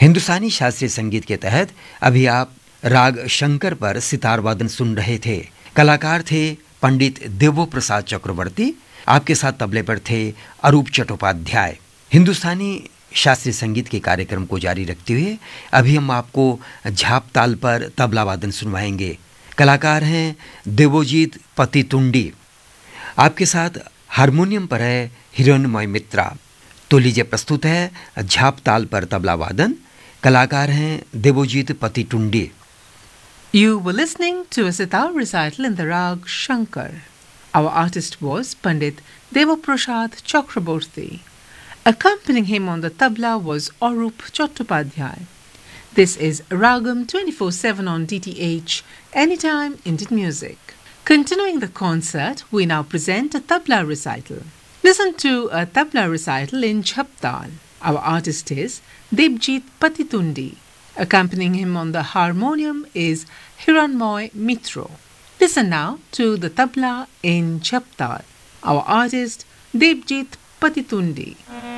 हिंदुस्तानी शास्त्रीय संगीत के तहत अभी आप राग शंकर पर सितार वादन सुन रहे थे। कलाकार थे पंडित देवो प्रसाद चक्रवर्ती, आपके साथ तबले पर थे अरूप चट्टोपाध्याय। हिंदुस्तानी शास्त्रीय संगीत के कार्यक्रम को जारी रखते हुए अभी हम आपको झाप ताल पर तबला वादन सुनवाएंगे। कलाकार हैं देवोजीत पतितुंडी। आपके साथ हारमोनियम पर है हिरण्मय मित्रा। तो लीजिए प्रस्तुत है झाप ताल पर तबला वादन। कलाकार हैं Devojit पतितुंडी। You were listening to a sitar recital in the rag Shankar. Our artist was Pandit Devaprasad Chakraborty. Accompanying him on the tabla was Arup Chattopadhyay. This is Ragam 24/7 on DTH, Anytime Indian Music. Continuing the concert, we now present a tabla recital. Listen to a tabla recital in Chhaptal. Our artist is Debjit Patitundi. Accompanying him on the harmonium is Hiranmoy Mitro. Listen now to the tabla in Chhaptal. Our artist Debjit Patitundi.